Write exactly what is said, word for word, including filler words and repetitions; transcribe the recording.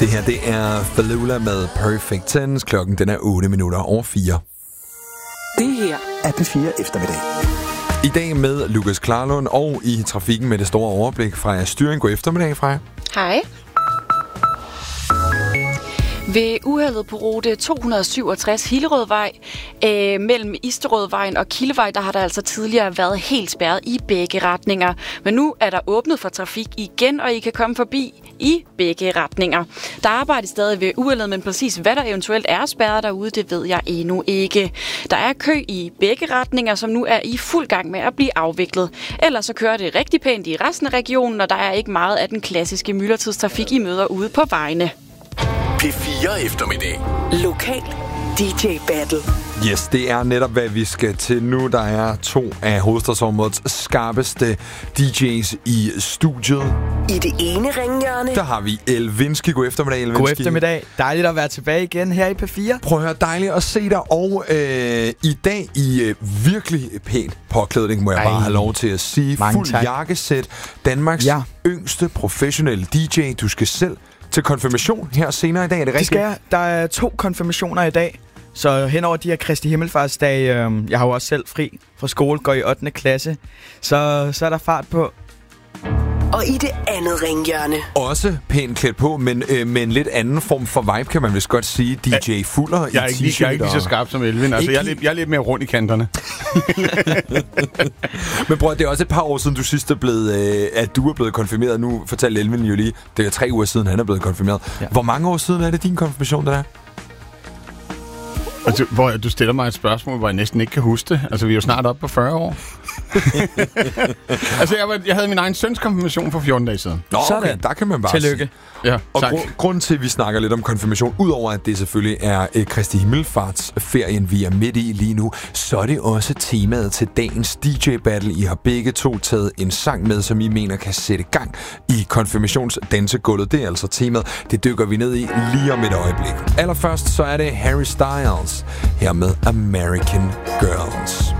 Det her, det er Falula med Perfect Tens. Klokken, den er otte minutter over fire. Det her er P fire eftermiddag. I dag med Lukas Klarlund og i trafikken med det store overblik fra Styring. God eftermiddag, Freja. Hej. Ved uheldet på rute to hundrede syvogtres Hillerødvej øh, mellem Isterødvejen og Kildevej, der har der altså tidligere været helt spærret i begge retninger. Men nu er der åbnet for trafik igen, og I kan komme forbi i begge retninger. Der arbejdes stadig ved uheldet, men præcis hvad der eventuelt er spærret derude, det ved jeg endnu ikke. Der er kø i begge retninger, som nu er i fuld gang med at blive afviklet. Ellers så kører det rigtig pænt i resten af regionen, og der er ikke meget af den klassiske myldretidstrafik, I møder ude på vejene. P fire eftermiddag. Lokal D J Battle. Yes, det er netop, hvad vi skal til nu. Der er to af hovedstadsområdets skarpeste D J's i studiet. I det ene ringhjørne. Der har vi Elvinski. God eftermiddag, Elvinski. God eftermiddag. Dejligt at være tilbage igen her i P fire. Prøv at høre, dejligt at se dig. Og øh, i dag i øh, virkelig pæn påklædning, må jeg Ej. bare have lov til at sige. Mange Fuld tak. jakkesæt. Danmarks ja. yngste professionelle D J. Du skal selv til konfirmation her senere i dag, er det rigtigt? Det skal jeg. Der er to konfirmationer i dag, så henover de her Kristi Himmelfartsdag, øh, jeg har jo også selv fri fra skole, går i ottende klasse, så, så er der fart på. Og i det andet ringhjørne. Også pænt klædt på, men øh, med en lidt anden form for vibe, kan man vist godt sige. D J Fuller jeg i t-shirt. Jeg er ikke lige så skarp som Elvin. Altså, jeg, er lidt, jeg er lidt mere rundt i kanterne. Men bror, det er også et par år siden, du sidst er blevet, øh, at du er blevet konfirmeret. Nu fortalte Elvin jo lige, det er tre uger siden, han er blevet konfirmeret. Ja. Hvor mange år siden er det din konfirmation, der er? Altså, hvor du stiller mig et spørgsmål, hvor jeg næsten ikke kan huske det. Altså, vi er jo snart oppe på fyrre år. altså, jeg, var, jeg havde min egen søns konfirmation for fjorten dage siden. Nå, okay, der kan man bare Tillykke. Ja, og gru- grunden til, at vi snakker lidt om konfirmation, udover at det selvfølgelig er eh, Kristi Himmelfartsferien, vi er midt i lige nu, så er det også temaet til dagens D J-battle. I har begge to taget en sang med, som I mener kan sætte gang i konfirmationsdansegulvet. Det er altså temaet. Det dykker vi ned i lige om et øjeblik. Allerførst så er det Harry Styles her med American Girls.